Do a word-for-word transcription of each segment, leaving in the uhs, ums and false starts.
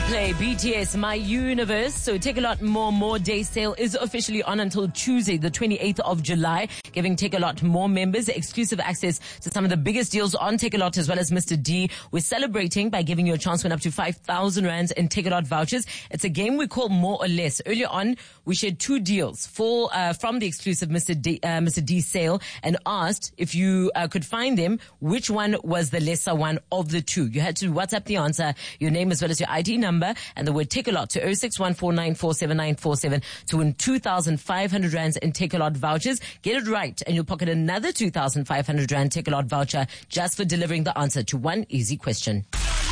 Coldplay, B T S, My Universe. So Take A Lot More More Day sale is officially on until Tuesday, the twenty-eighth of July, giving Take A Lot More members exclusive access to some of the biggest deals on Take A Lot as well as Mister D. We're celebrating by giving you a chance to win up to five thousand rands in Take A Lot vouchers. It's a game we call More or Less. Earlier on, we shared two deals for uh, from the exclusive Mister D, uh, Mister D sale and asked if you uh, could find them, which one was the lesser one of the two. You had to WhatsApp the answer, your name as well as your I D number, and the word Take A Lot to oh six one four nine four seven nine four seven to win two thousand five hundred rands in Take A Lot vouchers. Get it right and you'll pocket another two thousand five hundred rand Take A Lot voucher just for delivering the answer to one easy question.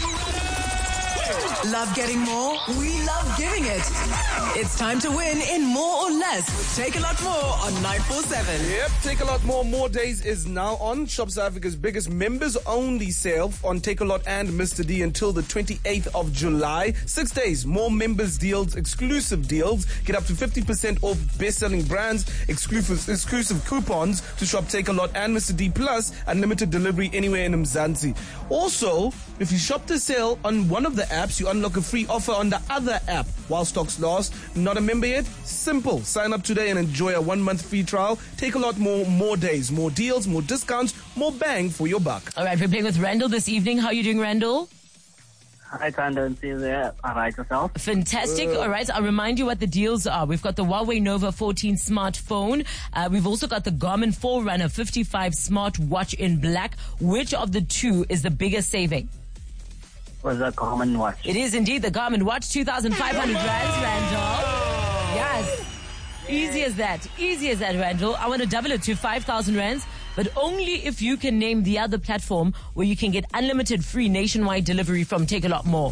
Love getting more? We love giving it. It's time to win in More or Less with Take A Lot More on nine four seven. Yep, Take A Lot More More Days is now on. Shop South Africa's biggest members-only sale on Take A Lot and Mister D until the twenty-eighth of July. Six days, more members deals, exclusive deals. Get up to fifty percent off best-selling brands, exclusive exclusive coupons to shop Take A Lot and Mister D, plus unlimited delivery anywhere in Mzansi. Also, if you shop the sale on one of the apps, you unlock a free offer on the other app while stocks last. Not a member yet? Simple. Sign up today and enjoy a one-month free trial. Take A Lot More More Days, more deals, more discounts, more bang for your buck. All right, we're playing with Randall this evening. How are you doing, Randall? Hi, Tanda, see you there. All right, yourself? Fantastic. All right, I'll remind you what the deals are. We've got the Huawei Nova fourteen smartphone. Uh, we've also got the Garmin Forerunner fifty-five smartwatch in black. Which of the two is the biggest saving? Was a Garmin watch. It is indeed the Garmin watch, two thousand five hundred rands, Randall. Yes. Easy as that. Easy as that, Randall. I want to double it to five thousand rands, but only if you can name the other platform where you can get unlimited free nationwide delivery from Take A Lot More.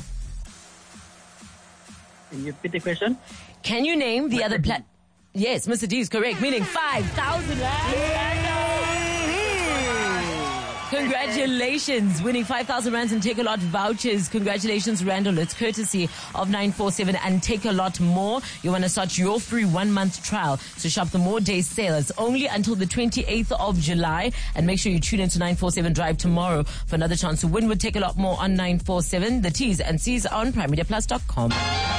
Can you repeat the question? Can you name the other plat... Yes, Mister D is correct, meaning five thousand rands, Randall. Congratulations, winning five thousand rands and Take A Lot vouchers. Congratulations, Randall. It's courtesy of nine four seven and Take A Lot More. You want to start your free one-month trial. So shop the More Days sale. It's only until the twenty-eighth of July. And make sure you tune into nine four seven Drive tomorrow for another chance to win with Take A Lot More on nine four seven. The T's and C's on prime media plus dot com.